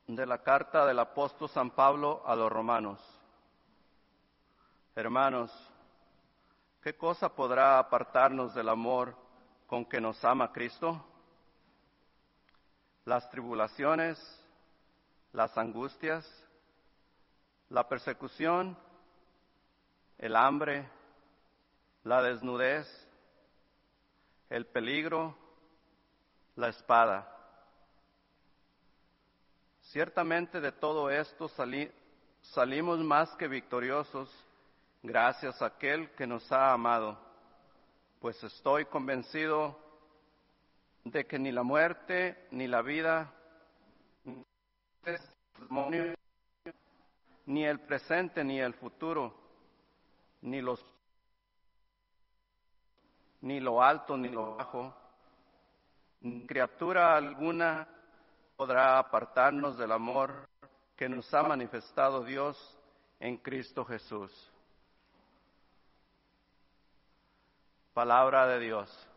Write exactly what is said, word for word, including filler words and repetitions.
De la carta del apóstol San Pablo a los romanos. Hermanos, ¿qué cosa podrá apartarnos del amor con que nos ama Cristo? Las tribulaciones, las angustias, la persecución, el hambre, la desnudez, el peligro, la espada. Ciertamente de todo esto sali- salimos más que victoriosos gracias a aquel que nos ha amado, pues estoy convencido de que ni la muerte, ni la vida, ni el testimonio, ni el presente, ni el futuro, ni los ni lo alto, ni lo bajo, ni criatura alguna podrá apartarnos del amor que nos ha manifestado Dios en Cristo Jesús. Palabra de Dios.